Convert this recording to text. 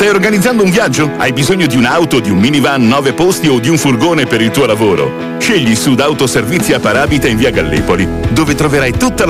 Stai organizzando un viaggio? Hai bisogno di un'auto, di un minivan 9 posti o di un furgone per il tuo lavoro? Scegli Sud Autoservizi a Paravita in via Gallipoli, dove troverai tutta la